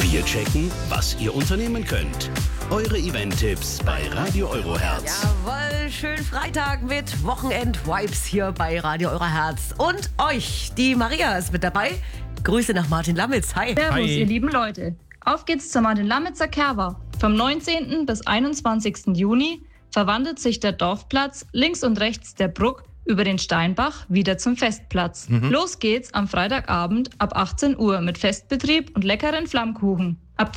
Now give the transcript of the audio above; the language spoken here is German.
Wir checken, was ihr unternehmen könnt. Eure Event-Tipps bei Radio Eurohertz. Jawohl, schön Freitag mit Wochenend-Vibes hier bei Radio Eurohertz. Und euch, die Maria ist mit dabei. Grüße nach Martin-Lamitz. Hi. Servus, Hi. ihr lieben Leute. Auf geht's zur Martin-Lamitzer Kerwa. Vom 19. bis 21. Juni verwandelt sich der Dorfplatz links und rechts der Bruck über den Steinbach wieder zum Festplatz. Los geht's am Freitagabend ab 18 Uhr mit Festbetrieb und leckeren Flammkuchen.